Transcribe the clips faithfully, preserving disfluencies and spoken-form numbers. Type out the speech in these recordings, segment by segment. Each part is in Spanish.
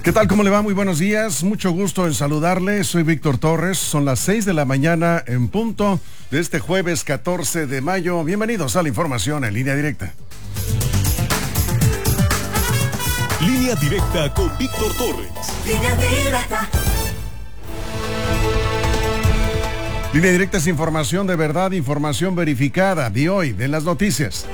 ¿Qué tal? ¿Cómo le va? Muy buenos días. Mucho gusto en saludarle. Soy Víctor Torres. Son las seis de la mañana en punto de este jueves catorce de mayo. Bienvenidos a la información en línea directa. Línea directa con Víctor Torres. Línea directa. Línea directa es información de verdad, información verificada de hoy, de las noticias.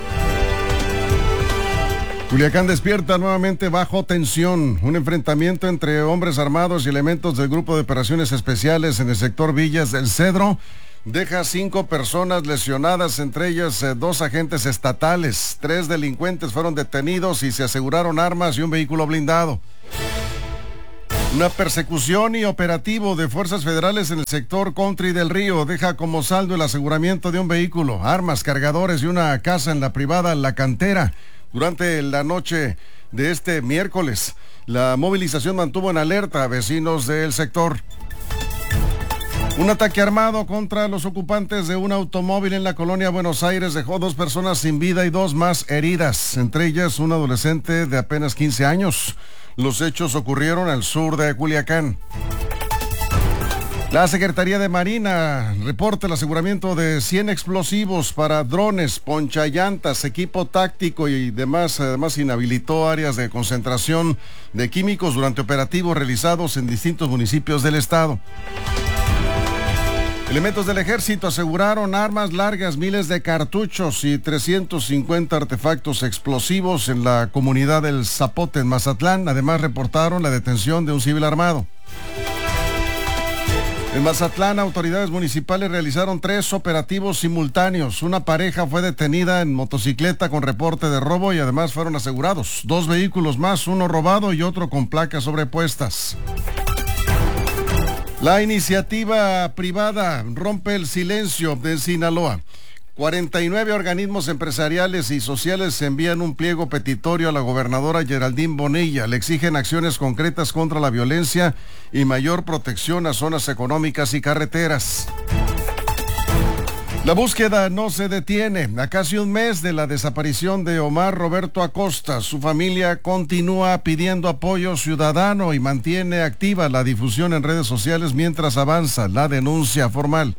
Culiacán despierta nuevamente bajo tensión. Un enfrentamiento entre hombres armados y elementos del Grupo de Operaciones Especiales en el sector Villas del Cedro deja cinco personas lesionadas, entre ellas eh, dos agentes estatales. Tres delincuentes fueron detenidos y se aseguraron armas y un vehículo blindado. Una persecución y operativo de fuerzas federales en el sector Country del Río deja como saldo el aseguramiento de un vehículo, armas, cargadores y una casa en la privada La Cantera. Durante la noche de este miércoles, la movilización mantuvo en alerta a vecinos del sector. Un ataque armado contra los ocupantes de un automóvil en la colonia Buenos Aires dejó dos personas sin vida y dos más heridas, entre ellas un adolescente de apenas quince años. Los hechos ocurrieron al sur de Culiacán. La Secretaría de Marina reporta el aseguramiento de cien explosivos para drones, ponchallantas, equipo táctico y demás. Además, inhabilitó áreas de concentración de químicos durante operativos realizados en distintos municipios del estado. Elementos del ejército aseguraron armas largas, miles de cartuchos y trescientos cincuenta artefactos explosivos en la comunidad del Zapote, en Mazatlán. Además, reportaron la detención de un civil armado. En Mazatlán, autoridades municipales realizaron tres operativos simultáneos. Una pareja fue detenida en motocicleta con reporte de robo y además fueron asegurados dos vehículos más, uno robado y otro con placas sobrepuestas. La iniciativa privada rompe el silencio de Sinaloa. cuarenta y nueve organismos empresariales y sociales envían un pliego petitorio a la gobernadora Geraldine Bonilla. Le exigen acciones concretas contra la violencia y mayor protección a zonas económicas y carreteras. La búsqueda no se detiene. A casi un mes de la desaparición de Omar Roberto Acosta, su familia continúa pidiendo apoyo ciudadano y mantiene activa la difusión en redes sociales mientras avanza la denuncia formal.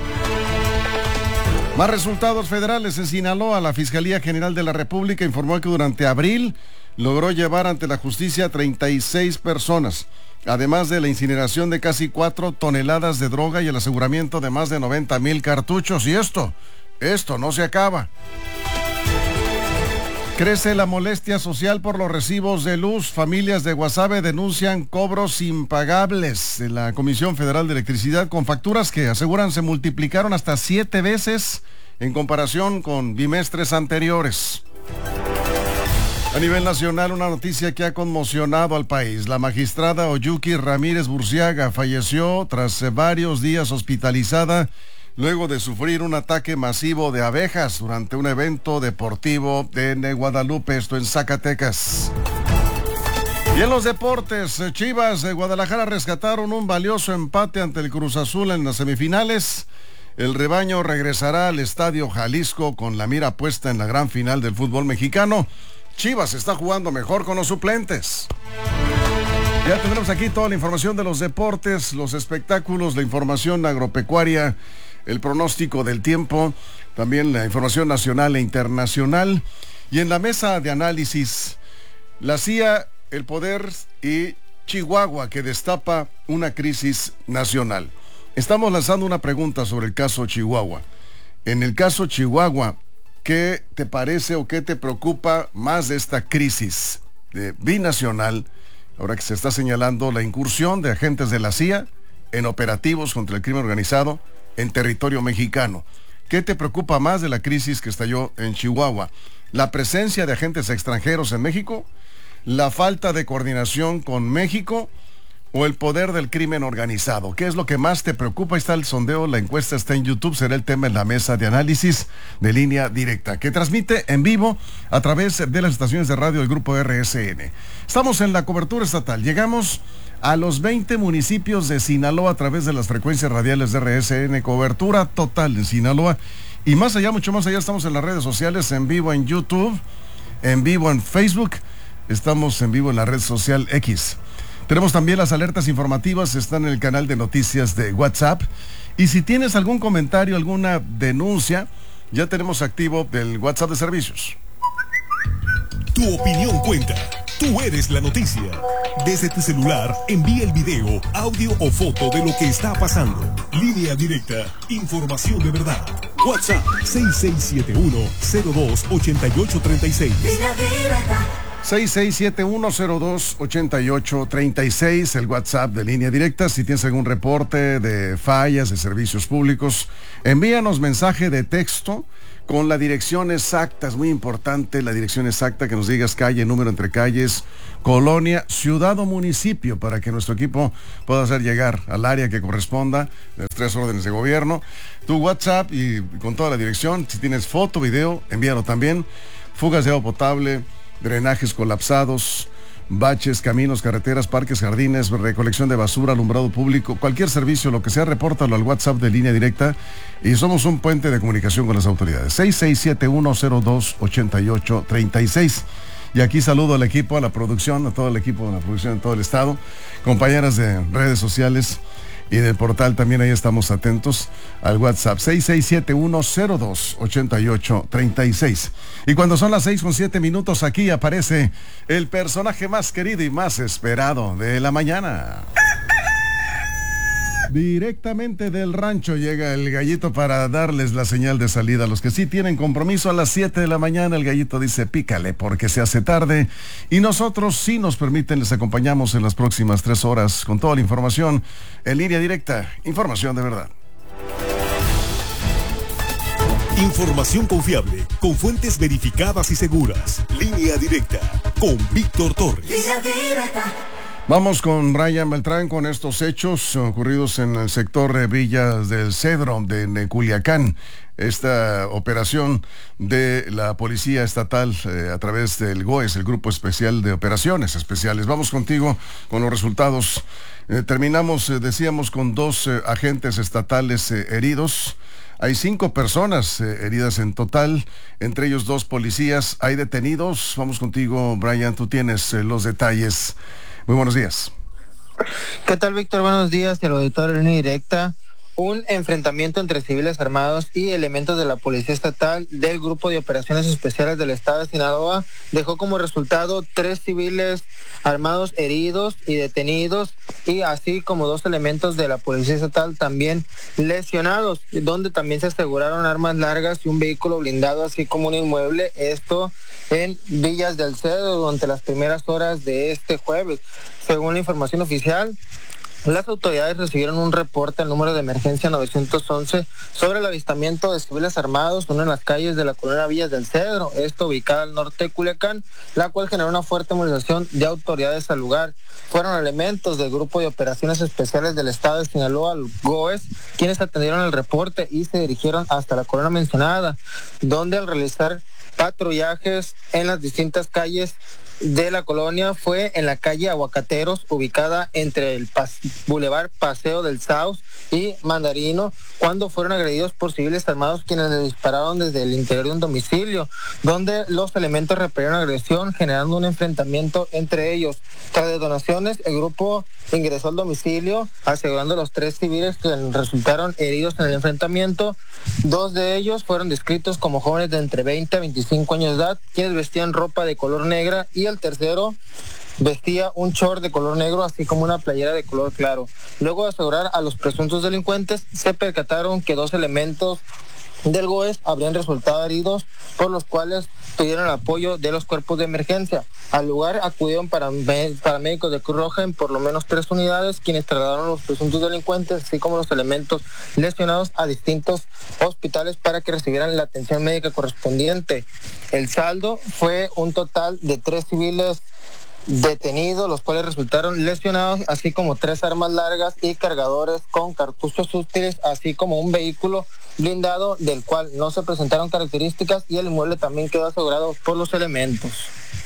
Más resultados federales en Sinaloa. La Fiscalía General de la República informó que durante abril logró llevar ante la justicia a treinta y seis personas, además de la incineración de casi cuatro toneladas de droga y el aseguramiento de más de noventa mil cartuchos. Y esto, esto no se acaba. Crece la molestia social por los recibos de luz. Familias de Guasave denuncian cobros impagables de la Comisión Federal de Electricidad con facturas que aseguran se multiplicaron hasta siete veces en comparación con bimestres anteriores. A nivel nacional, una noticia que ha conmocionado al país. La magistrada Oyuki Ramírez Burciaga falleció tras varios días hospitalizada luego de sufrir un ataque masivo de abejas durante un evento deportivo en Guadalupe, esto en Zacatecas. Y en los deportes, Chivas de Guadalajara rescataron un valioso empate ante el Cruz Azul en las semifinales. El rebaño regresará al Estadio Jalisco con la mira puesta en la gran final del fútbol mexicano. Chivas está jugando mejor con los suplentes. Ya tenemos aquí toda la información de los deportes, los espectáculos, la información agropecuaria, el pronóstico del tiempo, también la información nacional e internacional. Y en la mesa de análisis, la C I A, el poder y Chihuahua, que destapa una crisis nacional. Estamos lanzando una pregunta sobre el caso Chihuahua. En el caso Chihuahua, ¿qué te parece o qué te preocupa más de esta crisis de binacional? Ahora que se está señalando la incursión de agentes de la C I A en operativos contra el crimen organizado en territorio mexicano. ¿Qué te preocupa más de la crisis que estalló en Chihuahua? ¿La presencia de agentes extranjeros en México? ¿La falta de coordinación con México? ¿O el poder del crimen organizado? ¿Qué es lo que más te preocupa? Ahí está el sondeo, la encuesta está en YouTube, será el tema en la mesa de análisis de Línea Directa, que transmite en vivo a través de las estaciones de radio del Grupo R S N. Estamos en la cobertura estatal, llegamos a los veinte municipios de Sinaloa a través de las frecuencias radiales de R S N, cobertura total en Sinaloa. Y más allá, mucho más allá, estamos en las redes sociales, en vivo en YouTube, en vivo en Facebook, estamos en vivo en la red social X. Tenemos también las alertas informativas, están en el canal de noticias de WhatsApp. Y si tienes algún comentario, alguna denuncia, ya tenemos activo el WhatsApp de servicios. Tu opinión cuenta. Tú eres la noticia. Desde tu celular, envía el video, audio o foto de lo que está pasando. Línea directa. Información de verdad. WhatsApp seis seis siete uno cero dos ocho ocho tres seis. seis seis siete uno cero dos ocho ocho tres seis, el WhatsApp de Línea Directa. Si tienes algún reporte de fallas de servicios públicos, envíanos mensaje de texto con la dirección exacta. Es muy importante la dirección exacta, que nos digas calle, número entre calles, colonia, ciudad o municipio, para que nuestro equipo pueda hacer llegar al área que corresponda, las tres órdenes de gobierno, tu WhatsApp y con toda la dirección. Si tienes foto, video, envíalo también. Fugas de agua potable, drenajes colapsados, baches, caminos, carreteras, parques, jardines, recolección de basura, alumbrado público, cualquier servicio, lo que sea, repórtalo al WhatsApp de Línea Directa y somos un puente de comunicación con las autoridades. seis seis siete uno cero dos ocho ocho tres seis. Y aquí saludo al equipo, a la producción, a todo el equipo de la producción en todo el estado, compañeras de redes sociales y del portal también. Ahí estamos atentos al WhatsApp seis seis siete uno cero dos ocho ocho tres seis. Y cuando son las seis con siete minutos, aquí aparece el personaje más querido y más esperado de la mañana. Directamente del rancho llega el Gallito para darles la señal de salida a los que sí tienen compromiso. A las siete de la mañana el Gallito dice pícale porque se hace tarde, y nosotros, si nos permiten, les acompañamos en las próximas tres horas con toda la información en Línea Directa, información de verdad. Información confiable, con fuentes verificadas y seguras. Línea Directa, con Víctor Torres. Línea Directa. Vamos con Brian Beltrán con estos hechos ocurridos en el sector de Villas del Cedro de Culiacán. Esta operación de la Policía Estatal eh, a través del G O E S, el Grupo Especial de Operaciones Especiales. Vamos contigo con los resultados. Eh, terminamos, eh, decíamos, con dos eh, agentes estatales eh, heridos. Hay cinco personas eh, heridas en total, entre ellos dos policías. Hay detenidos. Vamos contigo, Brian, tú tienes eh, los detalles. Muy buenos días. ¿Qué tal, Víctor? Buenos días, y al auditorio de Línea Directa. Un enfrentamiento entre civiles armados y elementos de la Policía Estatal del Grupo de Operaciones Especiales del Estado de Sinaloa dejó como resultado tres civiles armados heridos y detenidos, y así como dos elementos de la Policía Estatal también lesionados, donde también se aseguraron armas largas y un vehículo blindado, así como un inmueble. Esto en Villas del Cedro durante las primeras horas de este jueves. Según la información oficial, las autoridades recibieron un reporte al número de emergencia nueve once sobre el avistamiento de civiles armados, uno en las calles de la colonia Villas del Cedro, esto ubicada al norte de Culiacán, la cual generó una fuerte movilización de autoridades al lugar. Fueron elementos del Grupo de Operaciones Especiales del Estado de Sinaloa, el G O E S, quienes atendieron el reporte y se dirigieron hasta la colonia mencionada, donde al realizar patrullajes en las distintas calles de la colonia fue en la calle Aguacateros, ubicada entre el Pas- Boulevard Paseo del Saus y Mandarino, cuando fueron agredidos por civiles armados, quienes le dispararon desde el interior de un domicilio, donde los elementos repelieron agresión, generando un enfrentamiento entre ellos. Tras detonaciones, el grupo ingresó al domicilio, asegurando a los tres civiles que resultaron heridos en el enfrentamiento. Dos de ellos fueron descritos como jóvenes de entre veinte a veinticinco años de edad, quienes vestían ropa de color negra, y el tercero vestía un short de color negro, así como una playera de color claro. Luego de asegurar a los presuntos delincuentes, se percataron que dos elementos del G O E S habrían resultado heridos, por los cuales pidieron el apoyo de los cuerpos de emergencia. Al lugar acudieron paramédicos de Cruz Roja en por lo menos tres unidades, quienes trasladaron a los presuntos delincuentes, así como los elementos lesionados, a distintos hospitales para que recibieran la atención médica correspondiente. El saldo fue un total de tres civiles detenidos, los cuales resultaron lesionados, así como tres armas largas y cargadores con cartuchos útiles, así como un vehículo blindado del cual no se presentaron características, y el inmueble también quedó asegurado por los elementos.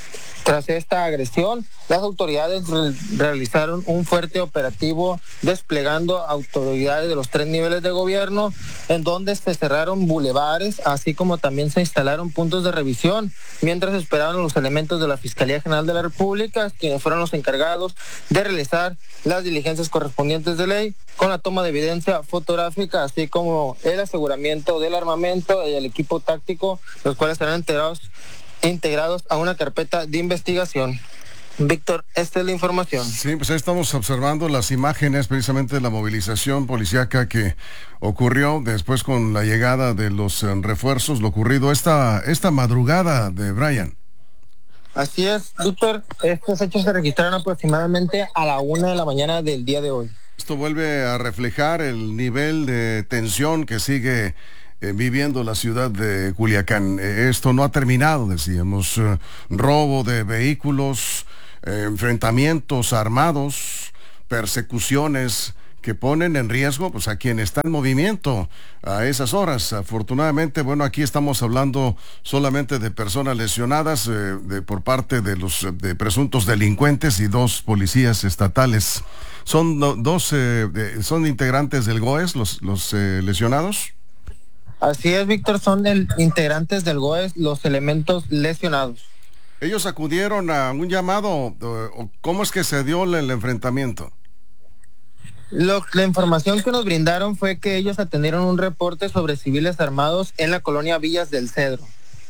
Tras esta agresión, las autoridades re- realizaron un fuerte operativo desplegando autoridades de los tres niveles de gobierno, en donde se cerraron bulevares, así como también se instalaron puntos de revisión, mientras esperaban los elementos de la Fiscalía General de la República, quienes fueron los encargados de realizar las diligencias correspondientes de ley, con la toma de evidencia fotográfica, así como el aseguramiento del armamento y el equipo táctico, los cuales serán integrados integrados a una carpeta de investigación. Víctor, esta es la información. Sí, pues ahí estamos observando las imágenes precisamente de la movilización policíaca que ocurrió después con la llegada de los eh, refuerzos, lo ocurrido esta, esta madrugada de Brian. Así es, Víctor, estos hechos se registraron aproximadamente a la una de la mañana del día de hoy. Esto vuelve a reflejar el nivel de tensión que sigue Eh, viviendo la ciudad de Culiacán. Eh, esto no ha terminado, decíamos, eh, robo de vehículos, eh, enfrentamientos armados, persecuciones que ponen en riesgo pues a quien está en movimiento a esas horas. Afortunadamente, bueno, aquí estamos hablando solamente de personas lesionadas eh, de, por parte de los de presuntos delincuentes y dos policías estatales. Son do, dos, eh, de, son integrantes del G O E S los, los eh, lesionados. Así es, Víctor, son el, integrantes del G O E S los elementos lesionados. ¿Ellos acudieron a un llamado? ¿Cómo es que se dio el, el enfrentamiento? Lo, la información que nos brindaron fue que ellos atendieron un reporte sobre civiles armados en la colonia Villas del Cedro.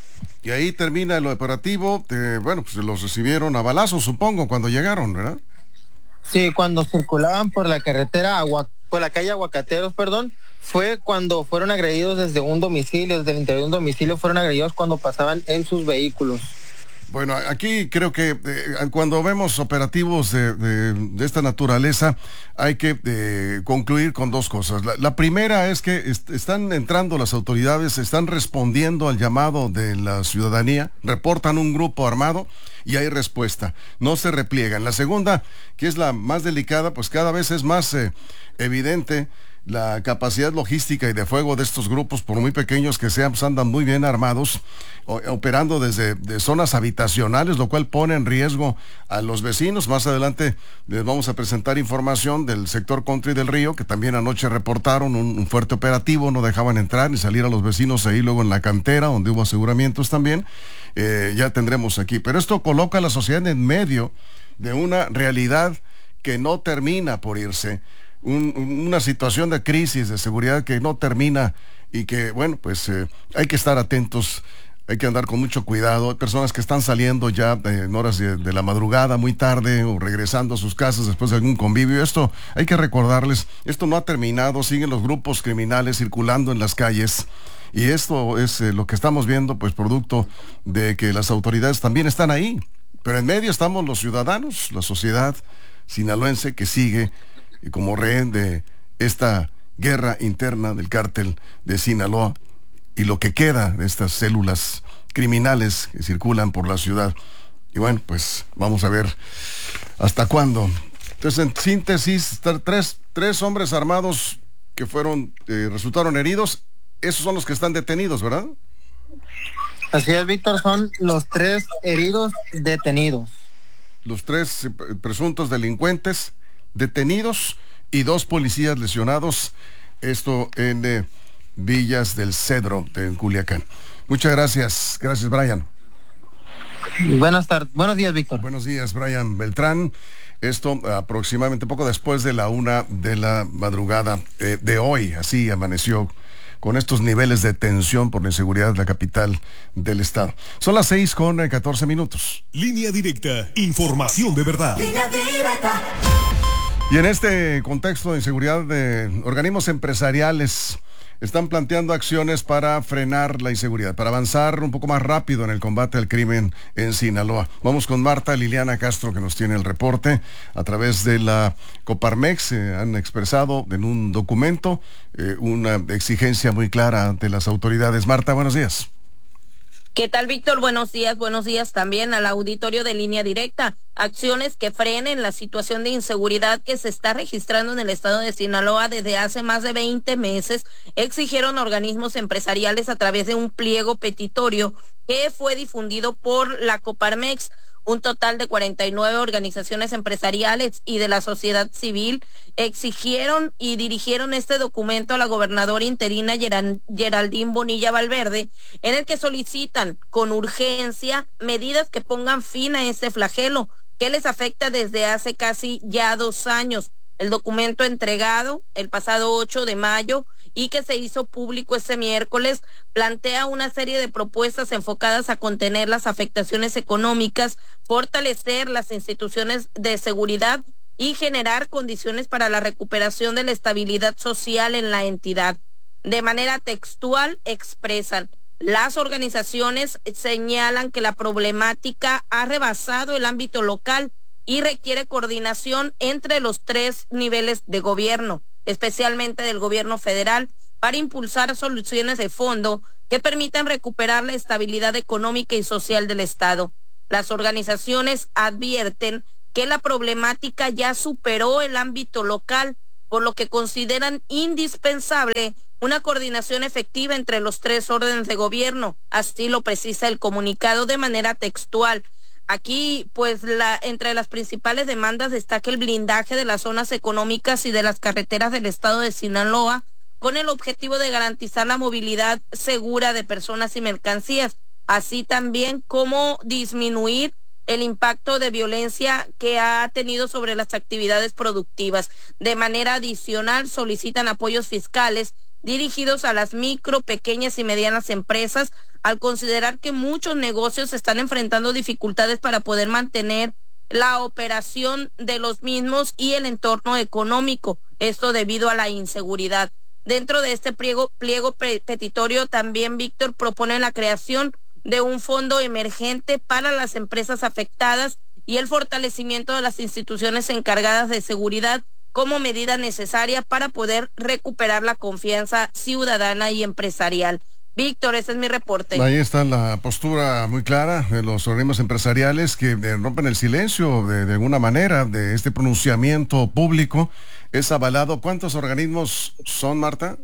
Y ahí termina el operativo. Eh, bueno, pues los recibieron a balazos, supongo, cuando llegaron, ¿verdad? Sí, cuando circulaban por la carretera, Agua, por la calle Aguacateros, perdón, fue cuando fueron agredidos desde un domicilio, desde el interior de un domicilio, fueron agredidos cuando pasaban en sus vehículos. Bueno, aquí creo que eh, cuando vemos operativos de, de, de esta naturaleza hay que eh, concluir con dos cosas. La, la primera es que est- están entrando las autoridades, están respondiendo al llamado de la ciudadanía, reportan un grupo armado y hay respuesta, no se repliegan. La segunda, que es la más delicada, pues cada vez es más eh, evidente la capacidad logística y de fuego de estos grupos, por muy pequeños que sean, pues andan muy bien armados, o, operando desde de zonas habitacionales, lo cual pone en riesgo a los vecinos. Más adelante les vamos a presentar información del sector Country del Río, que también anoche reportaron un, un fuerte operativo, no dejaban entrar ni salir a los vecinos ahí luego en la cantera, donde hubo aseguramientos también. Eh, ya tendremos aquí. Pero esto coloca a la sociedad en medio de una realidad que no termina por irse. Un, una situación de crisis de seguridad que no termina y que, bueno, pues eh, hay que estar atentos, hay que andar con mucho cuidado. Hay personas que están saliendo ya eh, en horas de, de la madrugada, muy tarde, o regresando a sus casas después de algún convivio. Esto hay que recordarles, esto no ha terminado, siguen los grupos criminales circulando en las calles. Y esto es eh, lo que estamos viendo, pues producto de que las autoridades también están ahí. Pero en medio estamos los ciudadanos, la sociedad sinaloense que sigue como rehén de esta guerra interna del cártel de Sinaloa y lo que queda de estas células criminales que circulan por la ciudad. Y bueno, pues vamos a ver hasta cuándo. Entonces, en síntesis, tres, tres hombres armados que fueron, eh, resultaron heridos, esos son los que están detenidos, ¿verdad? Así es, Víctor, son los tres heridos detenidos. Los tres eh, presuntos delincuentes detenidos y dos policías lesionados, esto en eh, Villas del Cedro, en Culiacán. Muchas gracias, gracias Brian. Buenas tardes, buenos días, Víctor. Buenos días, Brian Beltrán. Esto aproximadamente poco después de la una de la madrugada eh, de hoy, así amaneció con estos niveles de tensión por la inseguridad de la capital del estado. Son las seis con catorce minutos. Línea directa, información de verdad. Línea directa. Y en este contexto de inseguridad, de organismos empresariales están planteando acciones para frenar la inseguridad, para avanzar un poco más rápido en el combate al crimen en Sinaloa. Vamos con Marta Liliana Castro, que nos tiene el reporte a través de la Coparmex. Eh, han expresado en un documento eh, una exigencia muy clara ante las autoridades. Marta, buenos días. ¿Qué tal, Víctor? Buenos días, buenos días también al auditorio de Línea Directa. Acciones que frenen la situación de inseguridad que se está registrando en el estado de Sinaloa desde hace más de veinte meses, exigieron organismos empresariales a través de un pliego petitorio que fue difundido por la Coparmex. Un total de cuarenta y nueve organizaciones empresariales y de la sociedad civil exigieron y dirigieron este documento a la gobernadora interina Geraldine Bonilla Valverde, en el que solicitan con urgencia medidas que pongan fin a este flagelo que les afecta desde hace casi ya dos años. El documento entregado el pasado ocho de mayo y que se hizo público este miércoles plantea una serie de propuestas enfocadas a contener las afectaciones económicas, fortalecer las instituciones de seguridad y generar condiciones para la recuperación de la estabilidad social en la entidad. De manera textual expresan: las organizaciones señalan que la problemática ha rebasado el ámbito local y requiere coordinación entre los tres niveles de gobierno, especialmente del gobierno federal, para impulsar soluciones de fondo que permitan recuperar la estabilidad económica y social del Estado. Las organizaciones advierten que la problemática ya superó el ámbito local, por lo que consideran indispensable una coordinación efectiva entre los tres órdenes de gobierno. Así lo precisa el comunicado de manera textual. Aquí, pues, la, entre las principales demandas destaca el blindaje de las zonas económicas y de las carreteras del estado de Sinaloa, con el objetivo de garantizar la movilidad segura de personas y mercancías, así también como disminuir el impacto de violencia que ha tenido sobre las actividades productivas. De manera adicional, solicitan apoyos fiscales dirigidos a las micro, pequeñas y medianas empresas, al considerar que muchos negocios están enfrentando dificultades para poder mantener la operación de los mismos y el entorno económico, esto debido a la inseguridad. Dentro de este pliego, pliego petitorio también, Víctor, propone la creación de un fondo emergente para las empresas afectadas y el fortalecimiento de las instituciones encargadas de seguridad como medida necesaria para poder recuperar la confianza ciudadana y empresarial. Víctor, ese es mi reporte. Ahí está la postura muy clara de los organismos empresariales que rompen el silencio de, de alguna manera de este pronunciamiento público. Es avalado. ¿Cuántos organismos son, Marta?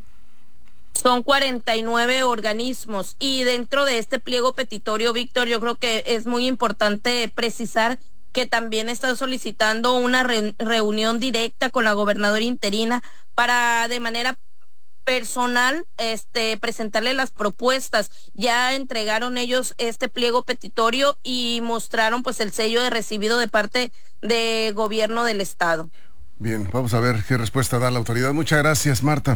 Son cuarenta y nueve organismos y dentro de este pliego petitorio, Víctor, yo creo que es muy importante precisar que también están solicitando una re- reunión directa con la gobernadora interina para de manera personal este presentarle las propuestas. Ya entregaron ellos este pliego petitorio y mostraron pues el sello de recibido de parte de gobierno del estado. Bien, vamos a ver qué respuesta da la autoridad. Muchas gracias, Marta.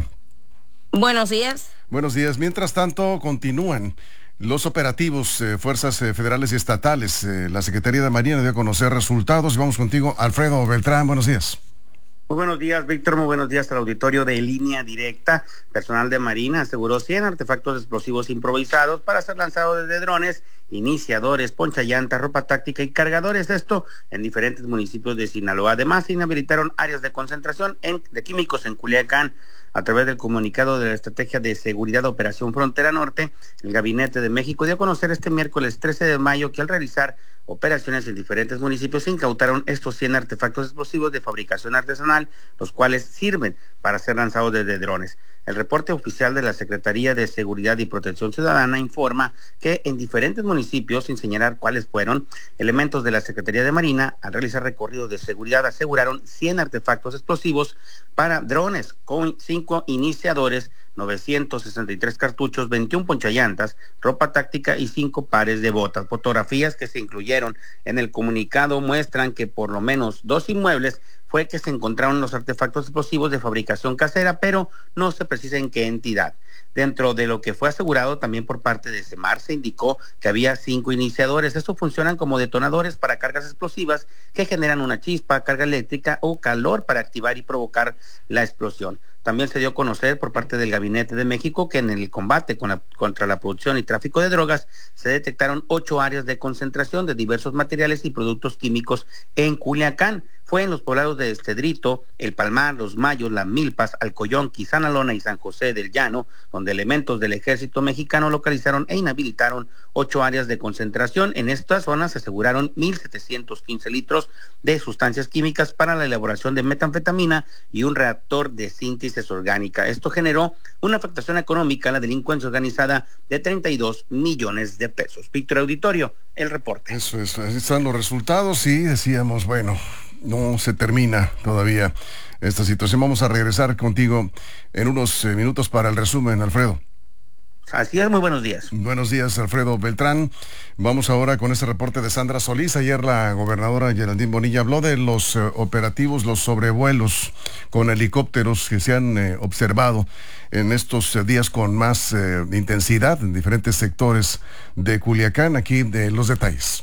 Buenos días. Buenos días. Mientras tanto, continúan los operativos, eh, fuerzas eh, federales y estatales. Eh, la Secretaría de Marina dio a conocer resultados y vamos contigo, Alfredo Beltrán. Buenos días. Muy buenos días, Víctor. Muy buenos días al auditorio de Línea Directa. Personal de Marina aseguró cien artefactos explosivos improvisados para ser lanzados desde drones, iniciadores, ponchallantas, ropa táctica y cargadores. Esto en diferentes municipios de Sinaloa. Además, se inhabilitaron áreas de concentración en, de químicos en Culiacán. A través del comunicado de la Estrategia de Seguridad de Operación Frontera Norte, el Gabinete de México dio a conocer este miércoles trece de mayo que al realizar operaciones en diferentes municipios se incautaron estos cien artefactos explosivos de fabricación artesanal, los cuales sirven para ser lanzados desde drones. El reporte oficial de la Secretaría de Seguridad y Protección Ciudadana informa que en diferentes municipios, sin señalar cuáles fueron, elementos de la Secretaría de Marina, al realizar recorridos de seguridad, aseguraron cien artefactos explosivos para drones con cinco iniciadores, novecientos sesenta y tres cartuchos, veintiún ponchallantas, ropa táctica y cinco pares de botas. Fotografías que se incluyeron en el comunicado muestran que por lo menos dos inmuebles fue que se encontraron los artefactos explosivos de fabricación casera, pero no se precisa en qué entidad. Dentro de lo que fue asegurado también por parte de SEMAR se indicó que había cinco iniciadores. Estos funcionan como detonadores para cargas explosivas que generan una chispa, carga eléctrica o calor para activar y provocar la explosión. También se dio a conocer por parte del Gabinete de México que en el combate con la, contra la producción y tráfico de drogas se detectaron ocho áreas de concentración de diversos materiales y productos químicos en Culiacán. fue en los poblados de Estedrito, El Palmar, Los Mayos, Las Milpas, Alcoyonqui, Sanalona y San José del Llano, donde elementos del ejército mexicano localizaron e inhabilitaron ocho áreas de concentración. En estas zonas se aseguraron mil setecientos quince litros de sustancias químicas para la elaboración de metanfetamina y un reactor de síntesis orgánica. Esto generó una afectación económica a la delincuencia organizada de treinta y dos millones de pesos. Víctor Auditorio, el reporte. Eso es, ahí están los resultados y decíamos, bueno, no se termina todavía esta situación. Vamos a regresar contigo en unos eh, minutos para el resumen, Alfredo. Así es, muy buenos días. Buenos días, Alfredo Beltrán. Vamos ahora con este reporte de Sandra Solís. Ayer la gobernadora Geraldine Bonilla habló de los eh, operativos, los sobrevuelos con helicópteros que se han eh, observado en estos eh, días con más eh, intensidad en diferentes sectores de Culiacán. Aquí de los detalles.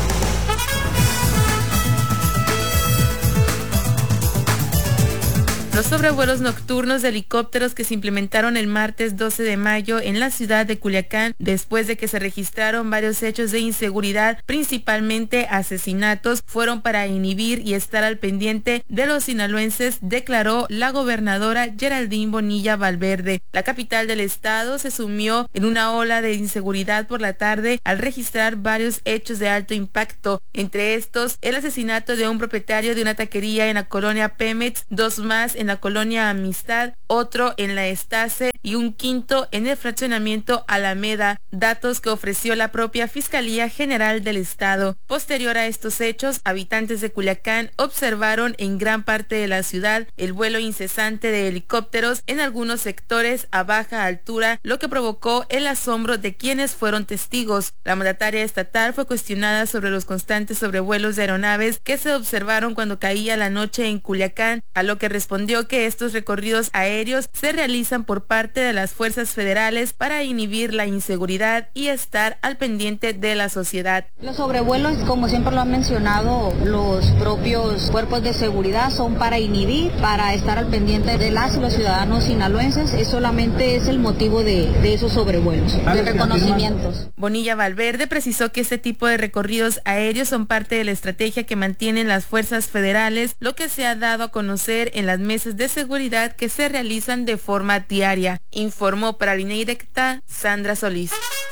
Los sobrevuelos nocturnos de helicópteros que se implementaron el martes doce de mayo en la ciudad de Culiacán, después de que se registraron varios hechos de inseguridad, principalmente asesinatos, fueron para inhibir y estar al pendiente de los sinaloenses, declaró la gobernadora Geraldine Bonilla Valverde. La capital del estado se sumió en una ola de inseguridad por la tarde al registrar varios hechos de alto impacto, entre estos el asesinato de un propietario de una taquería en la colonia Pemex, dos más en la colonia Amistad, otro en la Estase y un quinto en el fraccionamiento Alameda, datos que ofreció la propia Fiscalía General del Estado. Posterior a estos hechos, habitantes de Culiacán observaron en gran parte de la ciudad el vuelo incesante de helicópteros en algunos sectores a baja altura, lo que provocó el asombro de quienes fueron testigos. La mandataria estatal fue cuestionada sobre los constantes sobrevuelos de aeronaves que se observaron cuando caía la noche en Culiacán, a lo que respondió que estos recorridos aéreos se realizan por parte de las fuerzas federales para inhibir la inseguridad y estar al pendiente de la sociedad. Los sobrevuelos, como siempre lo han mencionado los propios cuerpos de seguridad, son para inhibir, para estar al pendiente de las y los ciudadanos sinaloenses. Es solamente es el motivo de, de esos sobrevuelos, de reconocimientos. Bonilla Valverde precisó que este tipo de recorridos aéreos son parte de la estrategia que mantienen las fuerzas federales, lo que se ha dado a conocer en las mesas de seguridad que se realizan de forma diaria, informó para Línea Directa Sandra Solís.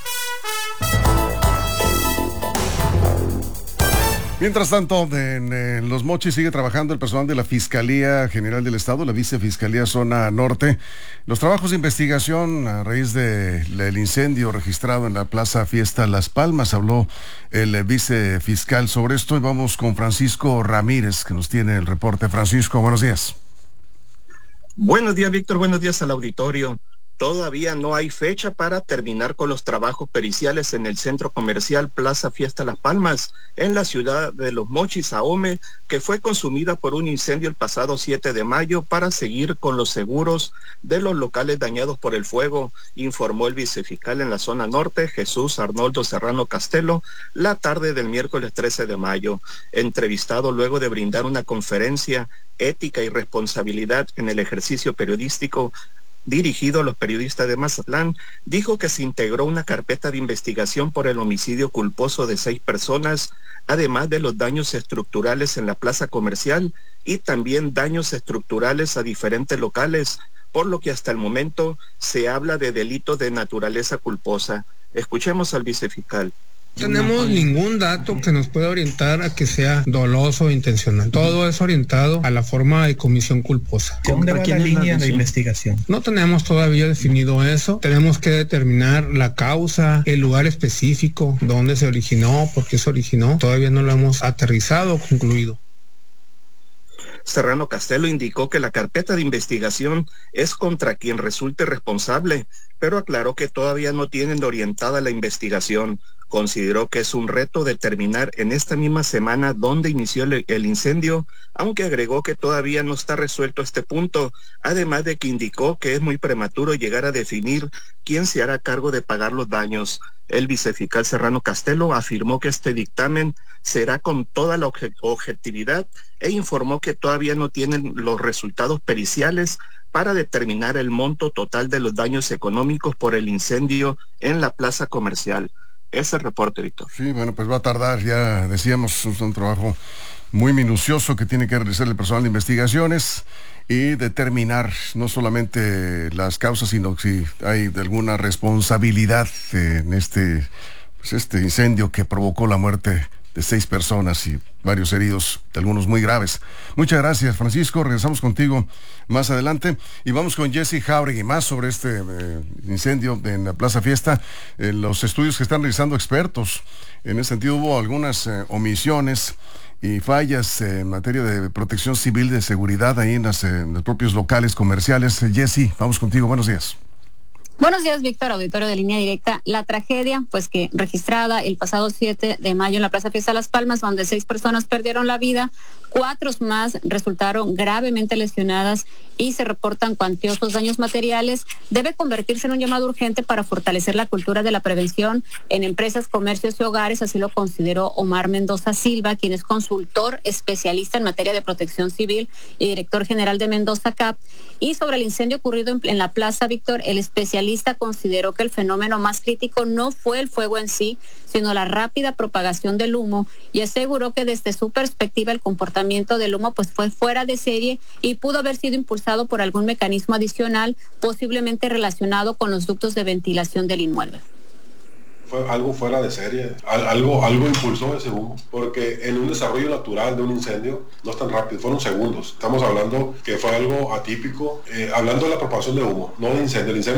Mientras tanto, en, en Los Mochis sigue trabajando el personal de la Fiscalía General del Estado, la Vicefiscalía Zona Norte. Los trabajos de investigación a raíz del incendio registrado en la Plaza Fiesta Las Palmas, habló el vicefiscal sobre esto y vamos con Francisco Ramírez, que nos tiene el reporte. Francisco, buenos días. Buenos días, Víctor. Buenos días al auditorio. Todavía no hay fecha para terminar con los trabajos periciales en el centro comercial Plaza Fiesta Las Palmas, en la ciudad de Los Mochis, Ahome, que fue consumida por un incendio el pasado siete de mayo para seguir con los seguros de los locales dañados por el fuego, informó el vicefiscal en la zona norte, Jesús Arnoldo Serrano Castelo, la tarde del miércoles trece de mayo. Entrevistado luego de brindar una conferencia ética y responsabilidad en el ejercicio periodístico dirigido a los periodistas de Mazatlán, dijo que se integró una carpeta de investigación por el homicidio culposo de seis personas, además de los daños estructurales en la plaza comercial y también daños estructurales a diferentes locales, por lo que hasta el momento se habla de delitos de naturaleza culposa. Escuchemos al vicefiscal. No tenemos ningún dato que nos pueda orientar a que sea doloso o intencional. Todo es orientado a la forma de comisión culposa. ¿Dónde va la línea de investigación? No tenemos todavía definido eso. Tenemos que determinar la causa, el lugar específico, dónde se originó, por qué se originó. Todavía no lo hemos aterrizado o concluido. Serrano Castelo indicó que la carpeta de investigación es contra quien resulte responsable, pero aclaró que todavía no tienen orientada la investigación. Consideró que es un reto determinar en esta misma semana dónde inició el, el incendio, aunque agregó que todavía no está resuelto este punto, además de que indicó que es muy prematuro llegar a definir quién se hará cargo de pagar los daños. El vicefiscal Serrano Castelo afirmó que este dictamen será con toda la obje- objetividad e informó que todavía no tienen los resultados periciales para determinar el monto total de los daños económicos por el incendio en la plaza comercial. Ese reporte, Víctor. Sí, bueno, pues va a tardar, ya decíamos, es un trabajo muy minucioso que tiene que realizar el personal de investigaciones y determinar no solamente las causas, sino si hay alguna responsabilidad en este, pues este incendio que provocó la muerte de seis personas y varios heridos, algunos muy graves. Muchas gracias, Francisco. Regresamos contigo más adelante y vamos con Jesse Jauregui más sobre este eh, incendio en la Plaza Fiesta. Eh, los estudios que están realizando expertos, en ese sentido hubo algunas eh, omisiones y fallas eh, en materia de protección civil, de seguridad ahí en, las, eh, en los propios locales comerciales. Eh, Jesse, vamos contigo. Buenos días. Buenos días, Víctor, auditorio de Línea Directa. La tragedia, pues que registrada el pasado siete de mayo en la Plaza Fiesta Las Palmas, donde seis personas perdieron la vida, cuatro más resultaron gravemente lesionadas y se reportan cuantiosos daños materiales, debe convertirse en un llamado urgente para fortalecer la cultura de la prevención en empresas, comercios y hogares. Así lo consideró Omar Mendoza Silva, quien es consultor especialista en materia de protección civil y director general de Mendoza C A P. Y sobre el incendio ocurrido en, en la plaza, Víctor, el especialista consideró que el fenómeno más crítico no fue el fuego en sí, sino la rápida propagación del humo, y aseguró que desde su perspectiva el comportamiento del humo pues fue fuera de serie y pudo haber sido impulsado por algún mecanismo adicional, posiblemente relacionado con los ductos de ventilación del inmueble. Fue algo fuera de serie, algo, algo impulsó ese humo, porque en un desarrollo natural de un incendio no es tan rápido, fueron segundos. Estamos hablando que fue algo atípico, eh, hablando de la propagación de humo, no de incendio. El incendio